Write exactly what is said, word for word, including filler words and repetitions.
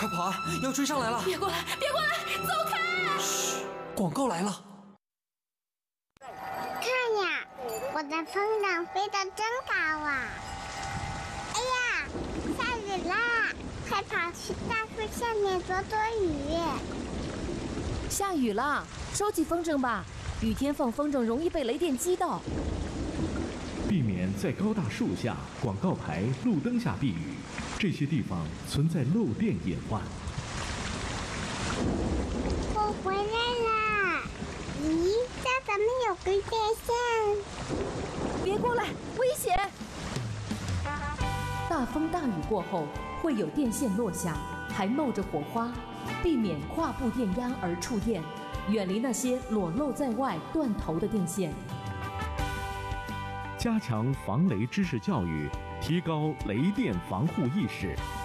快跑啊！要追上来了！ 别过来，别过来，走开！ 嘘，广告来了。 看呀，我的风筝飞得真高啊！哎呀，下雨啦！快跑去大树下面躲躲雨。 下雨了，收起风筝吧。雨天放风筝容易被雷电击到。 避免在高大树下、广告牌、路灯下避雨，这些地方存在漏电隐患。 我回来啦！咦，这怎么有根电线？ 别过来，危险！大风大雨过后，会有电线落下，还冒着火花，避免跨步电压而触电，远离那些裸露在外、断头的电线。 加强防雷知识教育，提高雷电防护意识。